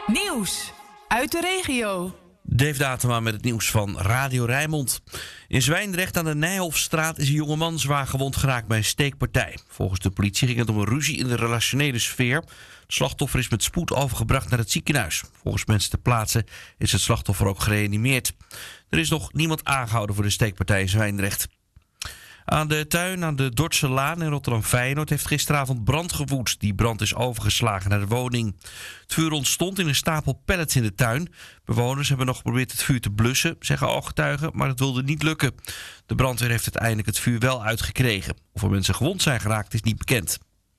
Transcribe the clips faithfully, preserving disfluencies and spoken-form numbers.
Nieuws uit de regio. Dave Datema met het nieuws van Radio Rijnmond. In Zwijndrecht aan de Nijhoffstraat is een jongeman zwaar gewond geraakt bij een steekpartij. Volgens de politie ging het om een ruzie in de relationele sfeer. Het slachtoffer is met spoed overgebracht naar het ziekenhuis. Volgens mensen ter plaatse is het slachtoffer ook gereanimeerd. Er is nog niemand aangehouden voor de steekpartij in Zwijndrecht. Aan de tuin aan de Dordtse Laan in Rotterdam-Feyenoord heeft gisteravond brand gewoed. Die brand is overgeslagen naar de woning. Het vuur ontstond in een stapel pallets in de tuin. Bewoners hebben nog geprobeerd het vuur te blussen, zeggen ooggetuigen, maar het wilde niet lukken. De brandweer heeft uiteindelijk het vuur wel uitgekregen. Of er mensen gewond zijn geraakt is niet bekend.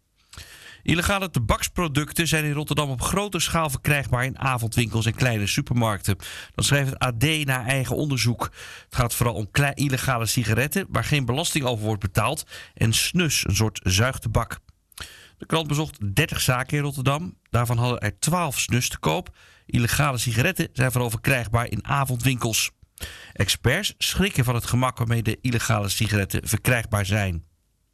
Illegale tabaksproducten zijn in Rotterdam op grote schaal verkrijgbaar in avondwinkels en kleine supermarkten. Dat schrijft het A D na eigen onderzoek. Het gaat vooral om klei- illegale sigaretten waar geen belasting over wordt betaald en snus, een soort zuigtabak. De krant bezocht dertig zaken in Rotterdam. Daarvan hadden er twaalf snus te koop. Illegale sigaretten zijn vooral verkrijgbaar in avondwinkels. Experts schrikken van het gemak waarmee de illegale sigaretten verkrijgbaar zijn.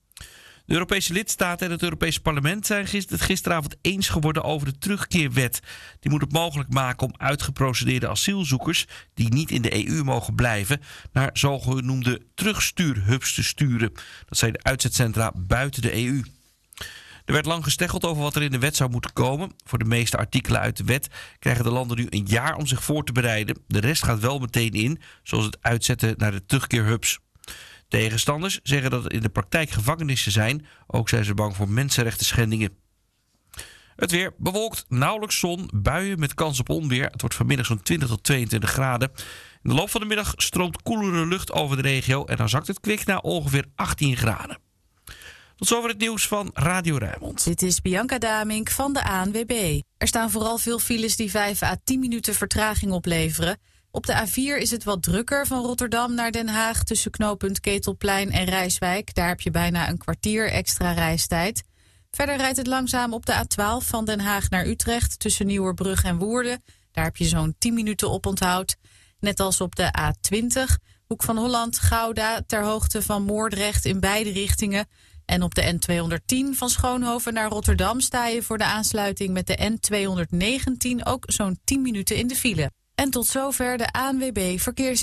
De Europese lidstaten en het Europese parlement zijn het gisteravond eens geworden over de terugkeerwet. Die moet het mogelijk maken om uitgeprocedeerde asielzoekers die niet in de E U mogen blijven naar zogenoemde terugstuurhubs te sturen. Dat zijn de uitzetcentra buiten de E U. Er werd lang gesteggeld over wat er in de wet zou moeten komen. Voor de meeste artikelen uit de wet krijgen de landen nu een jaar om zich voor te bereiden. De rest gaat wel meteen in, zoals het uitzetten naar de terugkeerhubs. Tegenstanders zeggen dat het in de praktijk gevangenissen zijn. Ook zijn ze bang voor mensenrechten schendingen. Het weer bewolkt, nauwelijks zon, buien met kans op onweer. Het wordt vanmiddag zo'n twintig tot tweeëntwintig graden. In de loop van de middag stroomt koelere lucht over de regio en dan zakt het kwik naar ongeveer achttien graden. Tot zover het nieuws van Radio Rijnmond. Dit is Bianca Damink van de A N W B. Er staan vooral veel files die vijf à tien minuten vertraging opleveren. Op de A vier is het wat drukker van Rotterdam naar Den Haag tussen knooppunt Ketelplein en Rijswijk. Daar heb je bijna een kwartier extra reistijd. Verder rijdt het langzaam op de A twaalf van Den Haag naar Utrecht tussen Nieuwerbrug en Woerden. Daar heb je zo'n tien minuten oponthoud. Net als op de A twintig, Hoek van Holland, Gouda, ter hoogte van Moordrecht in beide richtingen. En op de N tweehonderdtien van Schoonhoven naar Rotterdam sta je voor de aansluiting met de N tweehonderdnegentien ook zo'n tien minuten in de file. En tot zover de A N W B Verkeers.